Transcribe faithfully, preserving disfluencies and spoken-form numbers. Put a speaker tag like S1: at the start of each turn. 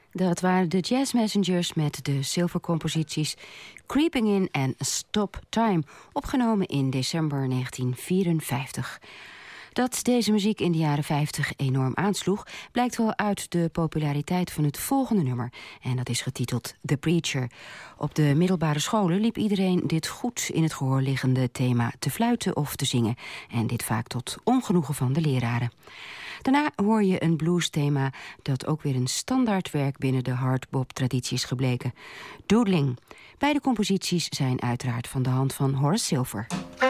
S1: Dat waren de Jazz Messengers met de zilvercomposities Creeping In en Stop Time, opgenomen in december negentien vierenvijftig. Dat deze muziek in de jaren vijftig enorm aansloeg, blijkt wel uit de populariteit van het volgende nummer. En dat is getiteld The Preacher. Op de middelbare scholen liep iedereen dit goed in het gehoor liggende thema te fluiten of te zingen. En dit vaak tot ongenoegen van de leraren. Daarna hoor je een bluesthema dat ook weer een standaardwerk binnen de hardbop-traditie is gebleken. Doodling. Beide composities zijn uiteraard van de hand van Horace Silver.